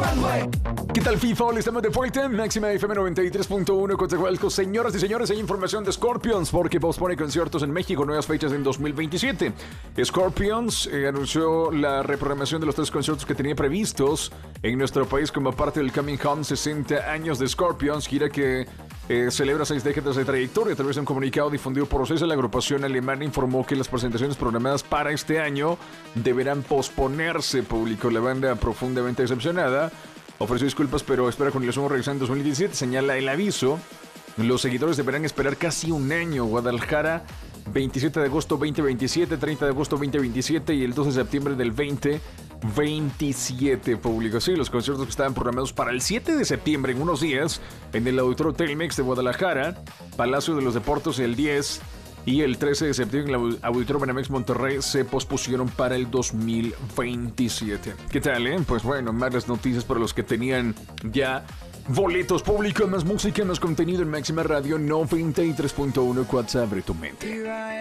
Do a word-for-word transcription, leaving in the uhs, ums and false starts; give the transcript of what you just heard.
¿Qué tal, FIFA? Estamos de vuelta en Máxima F M noventa y tres punto uno Coatzacoalcos. Señoras y señores, hay información de Scorpions porque pospone conciertos en México, nuevas fechas en dos mil veintisiete. Scorpions eh, anunció la reprogramación de los tres conciertos que tenía previstos en nuestro país como parte del Coming Home sesenta años de Scorpions, gira que eh, celebra seis décadas de trayectoria. A través de un comunicado difundido por OCESA, la agrupación alemana informó que las presentaciones programadas para este año deberán posponerse. Publicó la banda profundamente decepcionada. Ofreció disculpas, pero espera con ilusión regresar en dos mil diecisiete. Señala el aviso. Los seguidores deberán esperar casi un año. Guadalajara, veintisiete de agosto veinte veintisiete, treinta de agosto veinte veintisiete y el doce de septiembre del veinte veintisiete. Publicó así los conciertos que estaban programados para el siete de septiembre, en unos días, en el Auditorio Telmex de Guadalajara, Palacio de los Deportes el diez y el trece de septiembre en el Auditorio Banamex Monterrey se pospusieron para el dos mil veintisiete. ¿Qué tal, eh? Pues bueno, malas noticias para los que tenían ya boletos públicos, más música, más contenido en Máxima Radio noventa y tres punto uno. WhatsApp, abre tu mente.